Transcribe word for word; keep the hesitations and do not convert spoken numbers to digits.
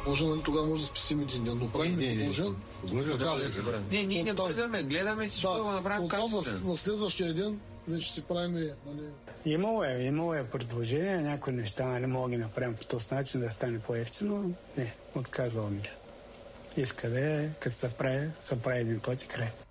Може, нали, тогава може да спасим един ден, но правим подложен. Не, ние не бързаме, гледаме всичко да го направим качествено. На следващия ден вече си правим, нали... Имало е, имало е предложение, някои неща, нали, мога да ги направим по този начин да стане по-ефтино. Не, отказвал ми. Иска да е, като се прави, се прави един път и край.